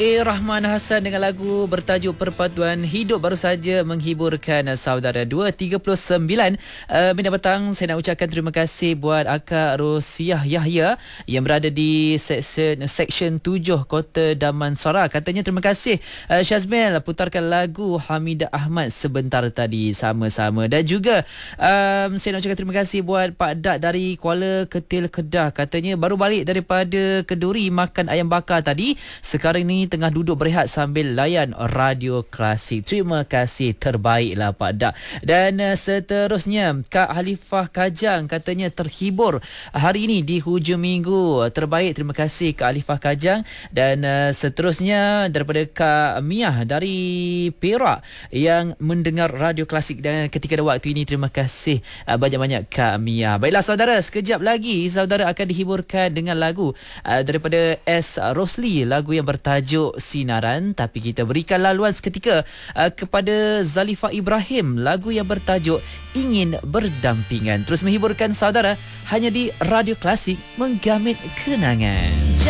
Rahman Hassan dengan lagu bertajuk Perpaduan Hidup baru saja menghiburkan saudara 2.39 minit petang. Saya nak ucapkan terima kasih buat Akak Rosiah Yahya yang berada di seksyen 7 Kota Damansara. Katanya terima kasih Syazmil putarkan lagu Hamidah Ahmad sebentar tadi sama-sama. Dan juga saya nak ucapkan terima kasih buat Pak Dak dari Kuala Ketil Kedah. Katanya baru balik daripada Keduri makan ayam bakar tadi. Sekarang ni tengah duduk berehat sambil layan radio klasik. Terima kasih, terbaiklah Pak Dak. Dan seterusnya Kak Halifah Kajang katanya terhibur hari ini di hujung minggu. Terbaik, terima kasih Kak Halifah Kajang. Dan seterusnya daripada Kak Miah dari Perak yang mendengar radio klasik dan ketika ada waktu ini. Terima kasih banyak-banyak Kak Miah. Baiklah saudara, sekejap lagi saudara akan dihiburkan dengan lagu daripada S. Rosli, lagu yang bertajuk Sinaran. Tapi kita berikan laluan seketika kepada Zalifah Ibrahim, lagu yang bertajuk Ingin Berdampingan. Terus menghiburkan saudara hanya di Radio Klasik, menggamit kenangan.